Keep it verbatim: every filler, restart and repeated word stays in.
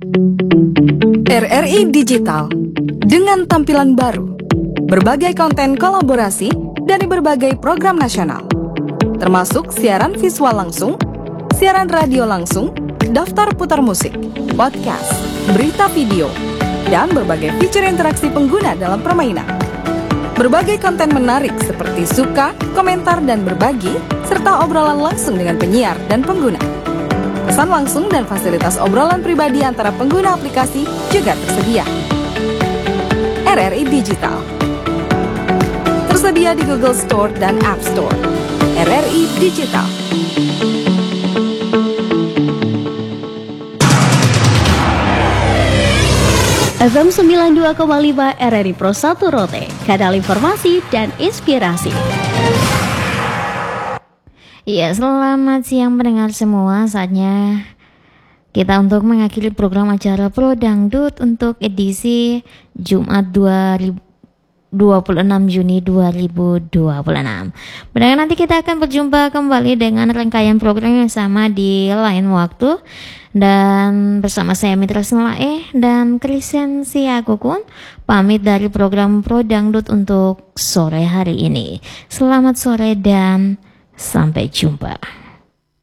R R I Digital dengan tampilan baru, berbagai konten kolaborasi dari berbagai program nasional, termasuk siaran visual langsung, siaran radio langsung, daftar putar musik, podcast, berita video, dan berbagai fitur interaksi pengguna dalam permainan. Berbagai konten menarik seperti suka, komentar, dan berbagi, serta obrolan langsung dengan penyiar dan pengguna. Pesan langsung dan fasilitas obrolan pribadi antara pengguna aplikasi juga tersedia. R R I Digital tersedia di Google Store dan App Store. R R I Digital. F M sembilan puluh dua koma lima R R I Pro satu Rote, kanal informasi dan inspirasi. Ya, selamat siang pendengar semua. Saatnya kita untuk mengakhiri program acara Pro Dangdut untuk edisi Jumat dua puluh enam Juni dua ribu dua puluh enam. Pendengar, nanti kita akan berjumpa kembali dengan rangkaian program yang sama di lain waktu. Dan bersama saya Mitra Selae dan Krisen Siagukun pamit dari program Pro Dangdut untuk sore hari ini. Selamat sore dan sampai jumpa.